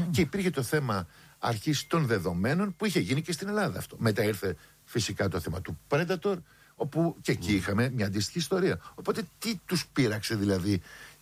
Και υπήρχε το θέμα αρχής των δεδομένων που είχε γίνει και στην Ελλάδα αυτό. Μετά ήρθε φυσικά το θέμα του Predator, όπου και εκεί είχαμε μια αντίστοιχη ιστορία. Οπότε τι τους πείραξε δηλαδή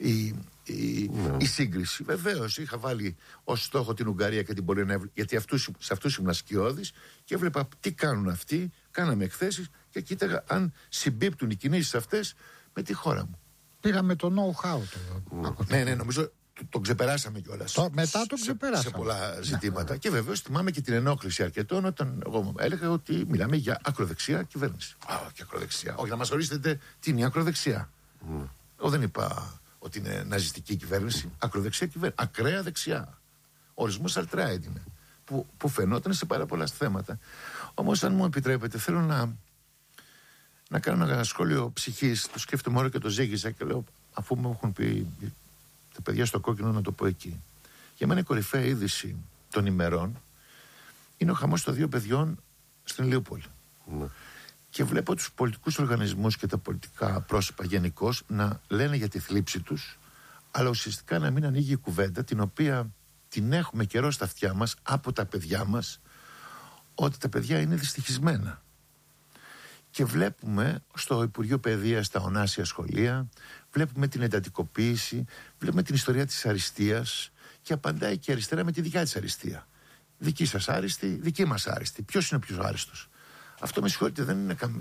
η σύγκριση? Βεβαίως είχα βάλει ως στόχο την Ουγγαρία και την Πολωνία, γιατί σε αυτούς ήμουν σκιώδης και έβλεπα τι κάνουν αυτοί. Κάναμε εκθέσεις και κοίταγα αν συμπίπτουν οι κινήσεις αυτές με τη χώρα μου. Πήραμε το know-how. Ναι, νομίζω τον ξεπεράσαμε κιόλας. Μετά τον ξεπεράσαμε. Σε πολλά ζητήματα. Ναι. Και βεβαίως θυμάμαι και την ενόχληση αρκετών όταν εγώ έλεγα ότι μιλάμε για ακροδεξιά κυβέρνηση. Και ακροδεξιά. Όχι, να μας ορίσετε τι είναι η ακροδεξιά. Εγώ δεν είπα ότι είναι ναζιστική κυβέρνηση. Ακροδεξιά κυβέρνηση. Ακραία δεξιά. Ορισμός alt-right είναι. Που φαινόταν σε πάρα πολλά θέματα. Όμως, αν μου επιτρέπετε, θέλω να κάνω ένα σχόλιο ψυχής. Το σκέφτομαι όλο και το ζήγησα και λέω, αφού μου έχουν πει τα παιδιά στο κόκκινο, να το πω εκεί. Για μένα η κορυφαία είδηση των ημερών είναι ο χαμός των 2 παιδιών στην Ηλιούπολη. Και βλέπω τους πολιτικούς οργανισμούς και τα πολιτικά πρόσωπα γενικώς να λένε για τη θλίψη τους, αλλά ουσιαστικά να μην ανοίγει η κουβέντα, την οποία την έχουμε καιρό στα αυτιά μας από τα παιδιά μας, ότι τα παιδιά είναι δυστυχισμένα. Και βλέπουμε στο Υπουργείο Παιδείας, στα ονάσια σχολεία, βλέπουμε την εντατικοποίηση, βλέπουμε την ιστορία της αριστείας και απαντάει και η αριστερά με τη δικιά της αριστεία. Δική σας άριστη, δική μας άριστη. Ποιος είναι ο πιο άριστος? Αυτό, με συγχωρείτε, δεν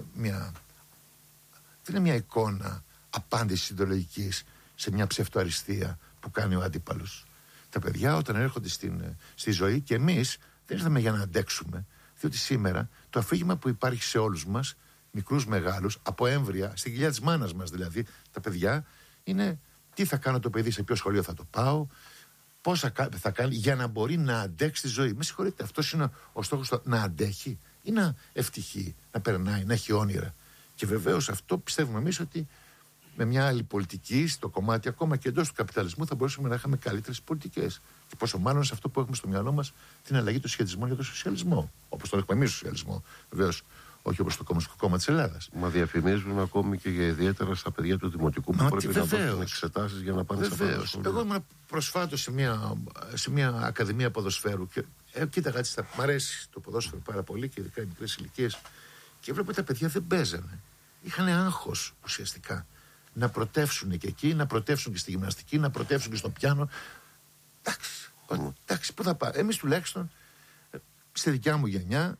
είναι μια εικόνα απάντησης ιδεολογικής σε μια ψευτοαριστεία που κάνει ο αντίπαλος. Τα παιδιά όταν έρχονται στη ζωή, και εμείς δεν ήρθαμε για να αντέξουμε, διότι σήμερα το αφήγημα που υπάρχει σε όλους μας, μικρούς μεγάλους, από έμβρια, στην κοιλιά της μάνας μας δηλαδή, τα παιδιά, είναι τι θα κάνω το παιδί, σε ποιο σχολείο θα το πάω, πώς θα κάνει για να μπορεί να αντέξει τη ζωή. Με συγχωρείτε, αυτός είναι ο στόχος του, να αντέχει ή να ευτυχεί, να περνάει, να έχει όνειρα? Και βεβαίως αυτό πιστεύουμε εμείς ότι με μια άλλη πολιτική στο κομμάτι, ακόμα και εντός του καπιταλισμού, θα μπορούσαμε να είχαμε καλύτερες πολιτικές. Και πόσο μάλλον σε αυτό που έχουμε στο μυαλό μας, την αλλαγή των σχετισμών για τον σοσιαλισμό. Όπως τον έχουμε εμείς σοσιαλισμό, βεβαίως. Όχι όπως το Κομμουνιστικό Κόμμα της Ελλάδας. Μα διαφημίζουν ακόμη και για ιδιαίτερα στα παιδιά του Δημοτικού που πρέπει να δώσουν εξετάσεις για να πάνε σε αυτό το σχολείο. Εγώ ήμουν προσφάτως σε μια ακαδημία ποδοσφαίρου και κοίταγα έτσι, μ' αρέσει το ποδόσφαιρο πάρα πολύ και ειδικά οι μικρές ηλικίες. Και βλέπω ότι τα παιδιά δεν παίζανε. Είχαν άγχος ουσιαστικά να πρωτεύσουν και εκεί, να πρωτεύσουν και στη γυμναστική, να πρωτεύσουν και στο πιάνο. Εντάξει, πού θα πάω? Εμείς τουλάχιστον στη δικιά μου γενιά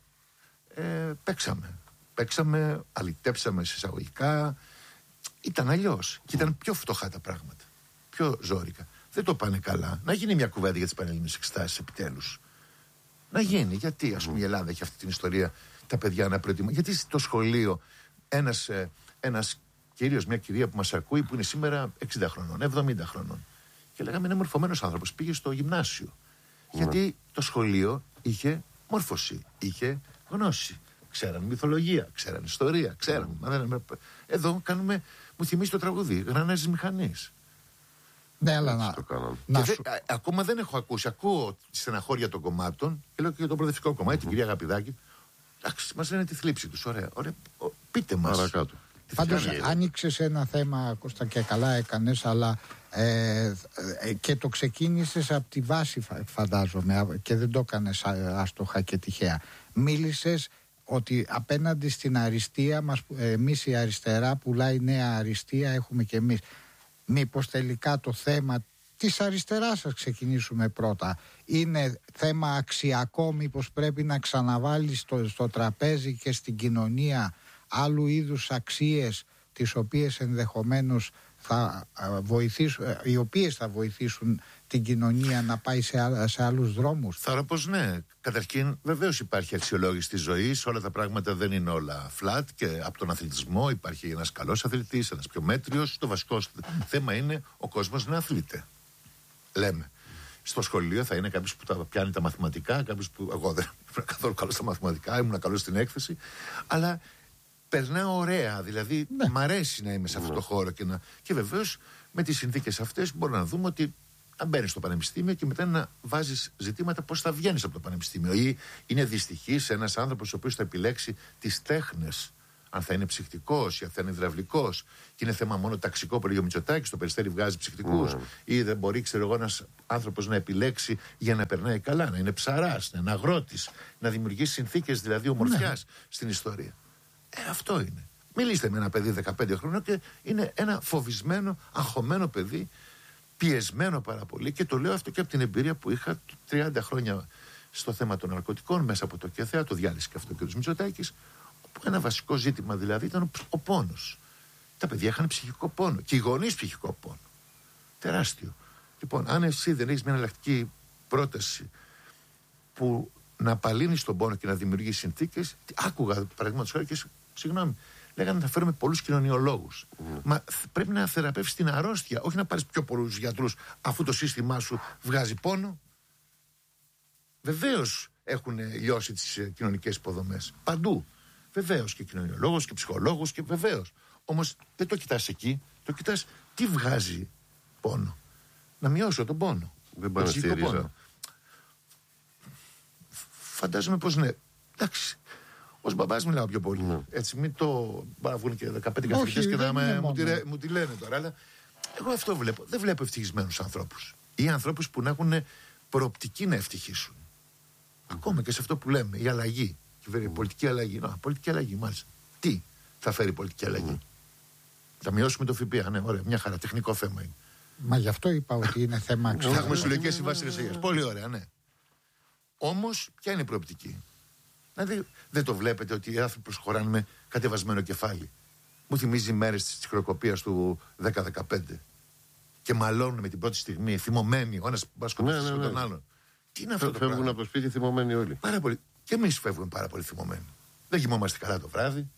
παίξαμε, αλυτέψαμε εισαγωγικά. Ήταν αλλιώς και ήταν πιο φτωχά τα πράγματα, πιο ζόρικα. Δεν το πάνε καλά. Να γίνει μια κουβέντα για τις πανελλήνιες εξετάσεις επιτέλους. Να γίνει, γιατί ας πούμε η Ελλάδα έχει αυτή την ιστορία, τα παιδιά να προετοιμούν? Γιατί στο σχολείο ένας κύριος, μια κυρία που μας ακούει, που είναι σήμερα 60 χρονών, 70 χρονών, και λέγαμε είναι μορφωμένος άνθρωπος, πήγε στο γυμνάσιο. Γιατί το σχολείο είχε μόρφωση, είχε γνώση. Ξέραν μυθολογία, ξέραν ιστορία, ξέραν. Εδώ κάνουμε, μου θυμίζει το τραγούδι, γρανάζεις μηχανής. Ναι, αλλά ακόμα δεν έχω ακούσει. Ακούω τη στεναχώρια των κομμάτων και λέω και για το προοδευτικό κομμάτι, την κυρία Αγαπηδάκη. Εντάξει, μας λένε τη θλίψη τους. Ωραία. Πείτε μας. Παρακάτω. Πάντως άνοιξες ένα θέμα, Κώστα, και καλά έκανες, αλλά και το ξεκίνησες από τη βάση, φαντάζομαι, και δεν το έκανες άστοχα και τυχαία. Μίλησες ότι απέναντι στην αριστεία μας, εμείς η αριστερά πουλάει νέα αριστεία, έχουμε και εμείς. Μήπως τελικά το θέμα της αριστεράς, σας ξεκινήσουμε πρώτα, είναι θέμα αξιακό? Μήπως πρέπει να ξαναβάλει στο τραπέζι και στην κοινωνία άλλου είδους αξίες, τις οποίες ενδεχομένως θα βοηθήσουν, οι οποίες θα βοηθήσουν την κοινωνία να πάει σε άλλους δρόμους? Θα πω ναι. Καταρχήν, βεβαίως υπάρχει αξιολόγηση της ζωής. Όλα τα πράγματα δεν είναι όλα flat. Και από τον αθλητισμό υπάρχει ένας καλός αθλητής, ένας πιο μέτριος. Το βασικό θέμα είναι ο κόσμος να αθλείται. Λέμε. Στο σχολείο θα είναι κάποιος που τα πιάνει τα μαθηματικά, κάποιος που. Εγώ δεν ήμουν καθόλου καλός στα μαθηματικά, ήμουν καλός στην έκθεση. Αλλά περνάω ωραία, δηλαδή μ' αρέσει να είμαι σε αυτό το χώρο και βεβαίως με τις συνθήκες αυτές μπορούμε να δούμε ότι να μπαίνεις στο πανεπιστήμιο και μετά να βάζεις ζητήματα πώς θα βγαίνεις από το πανεπιστήμιο. Ή είναι δυστυχής ένας άνθρωπος ο οποίος θα επιλέξει τις τέχνες, αν θα είναι ψυχτικός ή αν θα είναι υδραυλικός, και είναι θέμα μόνο ταξικό που λέγει ο Μητσοτάκης, το Περιστέρι βγάζει ψυχτικούς, ή δεν μπορεί, ξέρω εγώ, ένας άνθρωπος να επιλέξει για να περνάει καλά, να είναι ψαράς, να είναι αγρότης, να δημιουργήσει συνθήκες δηλαδή ομορφιάς στην ιστορία. Αυτό είναι. Μιλήστε με ένα παιδί 15 χρόνων και είναι ένα φοβισμένο, αγχωμένο παιδί, πιεσμένο πάρα πολύ, και το λέω αυτό και από την εμπειρία που είχα 30 χρόνια στο θέμα των ναρκωτικών μέσα από το ΚΕΘΕΑ, το διάλυσε και αυτό και ο Μητσοτάκης, όπου ένα βασικό ζήτημα δηλαδή ήταν ο πόνος. Τα παιδιά είχαν ψυχικό πόνο και οι γονείς ψυχικό πόνο. Τεράστιο. Λοιπόν, αν εσύ δεν έχεις μια εναλλακτική πρόταση που να απαλύνει τον πόνο και να δημιουργήσει συνθήκες, άκουγα παραδείγματος χάρη και συγγνώμη, λέγανε να φέρουμε πολλούς κοινωνιολόγους. Μα πρέπει να θεραπεύσεις την αρρώστια, όχι να πάρεις πιο πολλούς γιατρούς αφού το σύστημά σου βγάζει πόνο. Βεβαίως έχουν λιώσει τις κοινωνικές υποδομές. Παντού. Βεβαίως και κοινωνιολόγους και ψυχολόγους και βεβαίως. Όμως δεν το κοιτάς εκεί, το κοιτάς τι βγάζει πόνο. Να μειώσω τον πόνο. Δεν πάνε στη ρίζα. Φαντάζομαι πως ναι. Εντάξει. Ως μπαμπάς μιλάω πιο πολύ. Έτσι, μην το βγουν και 15 καθηγητές και να μου τη λένε τώρα. Αλλά εγώ αυτό βλέπω. Δεν βλέπω ευτυχισμένους ανθρώπους. Ή ανθρώπους που να έχουν προοπτική να ευτυχήσουν. Ακόμα και σε αυτό που λέμε, η αλλαγή. Η πολιτική αλλαγή. Πολιτική αλλαγή, μάλιστα. Τι θα φέρει η πολιτική αλλαγή? Θα μειώσουμε το ΦΠΑ. Ναι, ωραία, μια χαρά. Τεχνικό θέμα είναι. Μα γι' αυτό είπα ότι είναι θέμα αξίας. Θα έχουμε συλλογικές συμβάσεις εργασίας. Πολύ ωραία, ναι. Όμως, ποια είναι η προοπτική? Δηλαδή, δεν το βλέπετε ότι οι άνθρωποι προσχωράνε με κατεβασμένο κεφάλι? Μου θυμίζει μέρες της χρεοκοπίας του 10-15. Και μαλώνουν με την πρώτη στιγμή, θυμωμένοι, ο ένας μπασκοπιστής με τον άλλον. Τι είναι αυτό το πράγμα? Φεύγουν από το σπίτι θυμωμένοι όλοι. Πάρα πολύ. Και εμείς φεύγουμε πάρα πολύ θυμωμένοι. Δεν κοιμόμαστε καλά το βράδυ.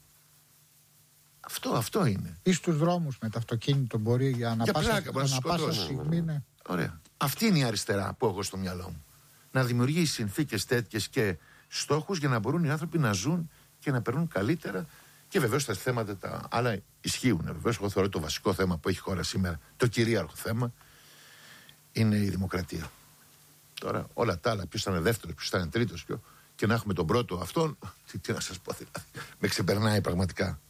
Αυτό είναι. Ή στους δρόμους με το αυτοκίνητο μπορεί για να πάσα στιγμή. Ναι. Ωραία. Αυτή είναι η αριστερά που έχω στο μυαλό μου. Να δημιουργεί συνθήκες τέτοιες και στόχους για να μπορούν οι άνθρωποι να ζουν και να περνούν καλύτερα. Και βεβαίως τα θέματα τα άλλα ισχύουν. Βεβαίως, εγώ θεωρώ το βασικό θέμα που έχει η χώρα σήμερα, το κυρίαρχο θέμα, είναι η δημοκρατία. Τώρα όλα τα άλλα, ποιος θα είναι δεύτερος, ποιος θα είναι τρίτος, και να έχουμε τον πρώτο αυτόν, τι να σας πω, δηλαδή, με ξεπερνάει πραγματικά.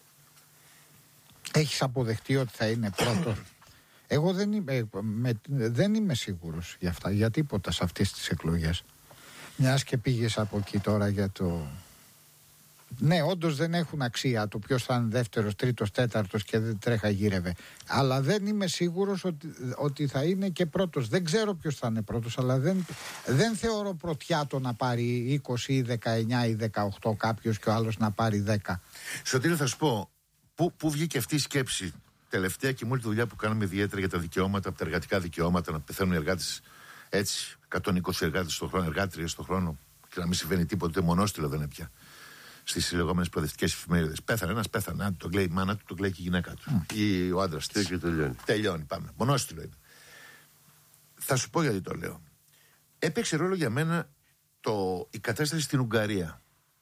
Έχεις αποδεχτεί ότι θα είναι πρώτος? Εγώ δεν είμαι σίγουρος για αυτά, για τίποτα σε αυτές τις εκλογές. Μιας και πήγες από εκεί τώρα για το... Ναι, όντως δεν έχουν αξία το ποιος θα είναι δεύτερος, τρίτος, τέταρτος και δεν τρέχα γύρευε. Αλλά δεν είμαι σίγουρος ότι θα είναι και πρώτος. Δεν ξέρω ποιος θα είναι πρώτος, αλλά δεν θεωρώ πρωτιά να πάρει 20 ή 19 ή 18 κάποιος και ο άλλος να πάρει 10. Σωτήρη, θα σου πω, πού βγήκε αυτή η σκέψη τελευταία και με όλη τη δουλειά που κάνουμε ιδιαίτερα για τα δικαιώματα, από τα εργατικά δικαιώματα, να πεθαίνουν οι εργάτες έτσι, 120 εργάτες στον χρόνο, εργάτριες στον χρόνο, και να μην συμβαίνει τίποτα, ούτε μονόστιλο δεν είναι πια. Στις λεγόμενες προοδευτικές εφημερίδες. Πέθανε ένας, πέθανε. Το κλαίει η μάνα του, το κλαίει και η γυναίκα του. Ή ο άντρας της. Και τελειώνει. Τελειώνει, πάμε. Μονόστιλο είναι. Θα σου πω γιατί το λέω. Έπαιξε ρόλο για μένα η κατάσταση στην Ουγγαρία.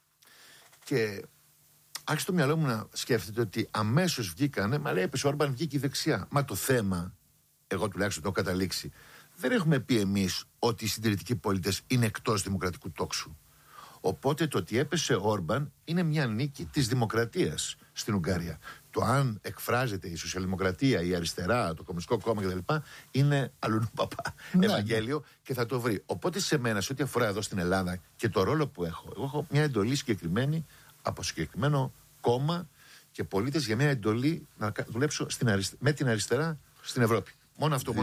Και άρχισε το μυαλό μου να σκέφτεται ότι αμέσως βγήκανε, μα λέει, έπεσε ο Όρμπαν, βγήκε η δεξιά. Μα το θέμα, εγώ τουλάχιστον το έχω καταλήξει, δεν έχουμε πει εμείς ότι οι συντηρητικοί πολίτες είναι εκτός δημοκρατικού τόξου. Οπότε το ότι έπεσε ο Όρμπαν είναι μια νίκη της δημοκρατίας στην Ουγγαρία. Το αν εκφράζεται η σοσιαλδημοκρατία, η αριστερά, το Κομμουνιστικό Κόμμα κτλ. Είναι αλλού παπά Ευαγγέλιο και θα το βρει. Οπότε σε μένα, σε ό,τι αφορά εδώ στην Ελλάδα και το ρόλο που έχω, εγώ έχω μια εντολή συγκεκριμένη από συγκεκριμένο κόμμα και πολίτες για μια εντολή να δουλέψω με την αριστερά στην Ευρώπη. Μόνο αυτό,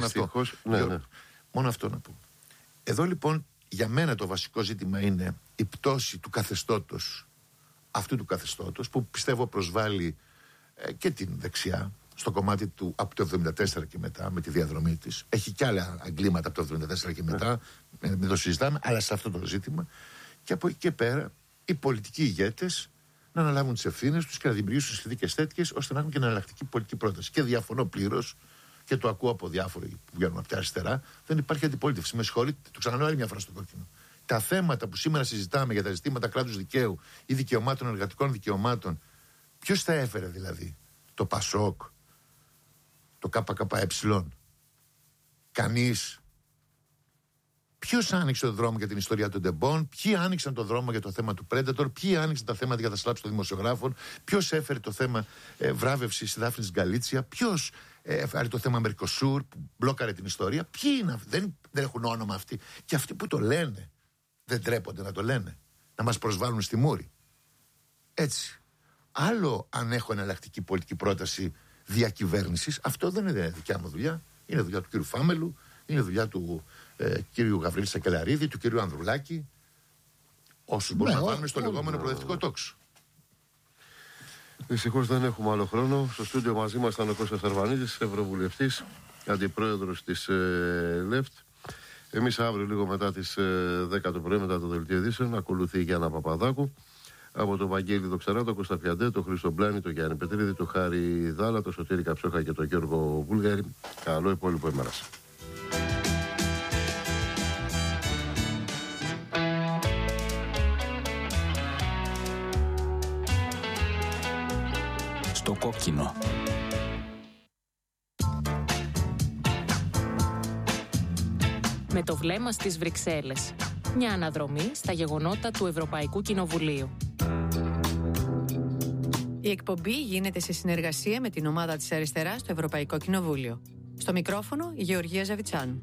μόνο αυτό να πω. Εδώ λοιπόν για μένα το βασικό ζήτημα είναι η πτώση του καθεστώτος, αυτού του καθεστώτος που πιστεύω προσβάλλει και την δεξιά στο κομμάτι του από το 1974 και μετά με τη διαδρομή της. Έχει και άλλα αγκλήματα από το 1974 και μετά, μην το συζητάμε, αλλά σε αυτό το ζήτημα. Και από εκεί και πέρα οι πολιτικοί ηγέτες να αναλάβουν τις ευθύνες τους και να δημιουργήσουν συνθήκες τέτοιες ώστε να έχουν και μια εναλλακτική πολιτική πρόταση. Και διαφωνώ πλήρως και το ακούω από διάφοροι που βγαίνουν από τα αριστερά, δεν υπάρχει αντιπολίτευση. Με συγχωρείτε, το ξαναλέω άλλη μια φορά στο κόκκινο. Τα θέματα που σήμερα συζητάμε για τα ζητήματα κράτους δικαίου ή δικαιωμάτων, εργατικών δικαιωμάτων, ποιος τα έφερε δηλαδή? Το ΠΑΣΟΚ, το ΚΚΕ, κανείς? Ποιος άνοιξε τον δρόμο για την ιστορία των τεμπών, ποιοι άνοιξαν τον δρόμο για το θέμα του Predator, ποιοι άνοιξαν τα θέματα για τα σλάψη των δημοσιογράφων, ποιος έφερε το θέμα βράβευσης Δάφνης Γκαλίτσια, ποιος έφερε το θέμα Μερκοσούρ που μπλόκαρε την ιστορία. Ποιοι είναι αυτοί, δεν έχουν όνομα αυτοί. Και αυτοί που το λένε δεν τρέπονται να το λένε, να μας προσβάλλουν στη μούρη. Έτσι. Άλλο αν έχω εναλλακτική πολιτική πρόταση διακυβέρνησης, αυτό δεν είναι δικιά μου δουλειά. Είναι δουλειά του κύριου Φάμελου, είναι δουλειά του κύριου Γαβρίλη Σακελαρίδη, του κύριου Ανδρουλάκη. Όσους μπορούν να βάλουν στο λεγόμενο προοδευτικό τόξο. Δυστυχώς δεν έχουμε άλλο χρόνο. Στο στούντιο μαζί μας ήταν ο Κώστας Αρβανίτης, ευρωβουλευτής, αντιπρόεδρος της ΛΕΦΤ. Εμείς αύριο λίγο μετά τις 10 το πρωί, μετά το δελτίο ειδήσεων, ακολουθεί η Γιάννα Παπαδάκου. Από τον Βαγγέλη Δοξαρά, τον Κώστα Πιαντέ, τον Χρήστο Μπλάνη, τον Γιάννη Πετρίδη, τον Χάρη Δάλα, τον Σωτήρη Καψόχα και τον Γιώργο Βούλγαρη. Καλό υπόλοιπο ημέρα. Στο κόκκινο. Με το βλέμμα στις Βρυξέλλες. Μια αναδρομή στα γεγονότα του Ευρωπαϊκού Κοινοβουλίου. Η εκπομπή γίνεται σε συνεργασία με την ομάδα της Αριστεράς στο Ευρωπαϊκό Κοινοβούλιο. Στο μικρόφωνο η Γεωργία Ζαβιτσάνου.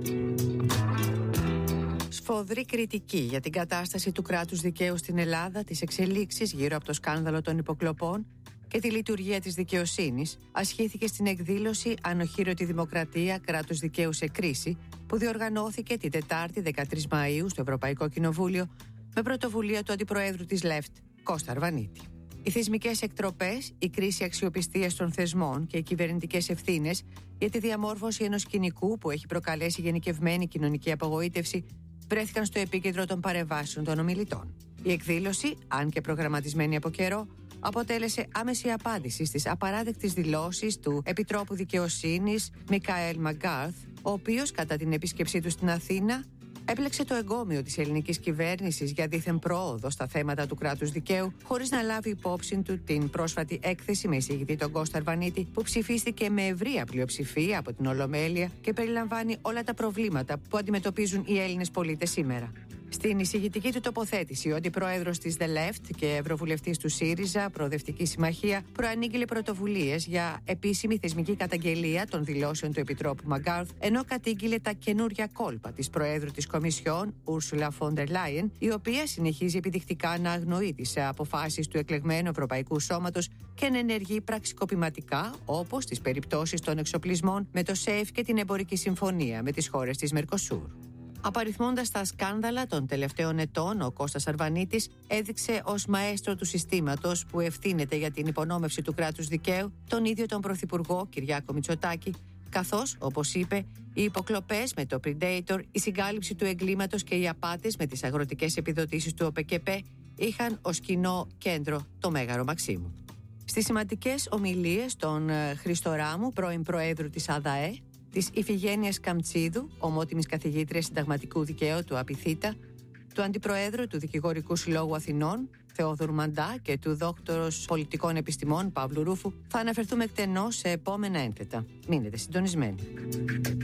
Σφοδρή κριτική για την κατάσταση του κράτους δικαίου στην Ελλάδα, τις εξελίξεις γύρω από το σκάνδαλο των υποκλοπών και τη λειτουργία της δικαιοσύνης ασχήθηκε στην εκδήλωση «Ανοχήρωτη Δημοκρατία, κράτους δικαίου σε κρίση» που διοργανώθηκε την Τετάρτη 13 Μαΐου στο Ευρωπαϊκό Κοινοβούλιο με πρωτοβουλία του Αντιπροέδρου της ΛΕΦΤ, Κώστα Αρβανίτη. Οι θεσμικές εκτροπές, η κρίση αξιοπιστίας των θεσμών και οι κυβερνητικές ευθύνες για τη διαμόρφωση ενός σκηνικού που έχει προκαλέσει γενικευμένη κοινωνική απογοήτευση βρέθηκαν στο επίκεντρο των παρεμβάσεων των ομιλητών. Η εκδήλωση, αν και προγραμματισμένη από καιρό, αποτέλεσε άμεση απάντηση στις απαράδεκτες δηλώσεις του Επιτρόπου Δικαιοσύνης Μικαέλ Μαγκάρθ, ο οποίος κατά την επίσκεψή του στην Αθήνα έπλεξε το εγκόμιο της ελληνικής κυβέρνησης για δίθεν πρόοδο στα θέματα του κράτους δικαίου, χωρίς να λάβει υπόψη του την πρόσφατη έκθεση με εισηγητή τον Κώστα Αρβανίτη, που ψηφίστηκε με ευρεία πλειοψηφία από την Ολομέλεια και περιλαμβάνει όλα τα προβλήματα που αντιμετωπίζουν οι Έλληνες πολίτες σήμερα. Στην εισηγητική του τοποθέτηση, ο αντιπρόεδρος της The Left και ευρωβουλευτής του ΣΥΡΙΖΑ, Προοδευτική Συμμαχία, προανήγγειλε πρωτοβουλίες για επίσημη θεσμική καταγγελία των δηλώσεων του Επιτρόπου Μαγκάρθ, ενώ κατήγγειλε τα καινούρια κόλπα της Προέδρου της Κομισιόν, Ursula von der Leyen, η οποία συνεχίζει επιδεικτικά να αγνοεί τις αποφάσεις του εκλεγμένου Ευρωπαϊκού Σώματος και να ενεργεί πραξικοπηματικά, όπως στις περιπτώσεις των εξοπλισμών με το ΣΕΦ και την εμπορική συμφωνία με τις χώρες της Μερκοσούρ. Απαριθμώντας τα σκάνδαλα των τελευταίων ετών, ο Κώστας Αρβανίτης έδειξε ως μαέστρο του συστήματος που ευθύνεται για την υπονόμευση του κράτους δικαίου τον ίδιο τον Πρωθυπουργό Κυριάκο Μητσοτάκη, καθώς, όπως είπε, οι υποκλοπές με το Predator, η συγκάλυψη του εγκλήματος και οι απάτες με τις αγροτικές επιδοτήσεις του ΟΠΕΚΕΠΕ είχαν ως κοινό κέντρο το Μέγαρο Μαξίμου. Στις σημαντικές ομιλίες των Χρήστο Ράμου, πρώην Προέδρου της ΑΔΑΕ, της Ιφηγένειας Καμτσίδου, ομότιμης καθηγήτριας συνταγματικού δικαίου του ΑΠΙΘΙΤΑ, του Αντιπροέδρου του Δικηγορικού Συλλόγου Αθηνών, Θεόδωρου Μαντά, και του Δόκτωρος Πολιτικών Επιστημών, Παύλου Ρούφου, θα αναφερθούμε εκτενώς σε επόμενα ένθετα. Μείνετε συντονισμένοι.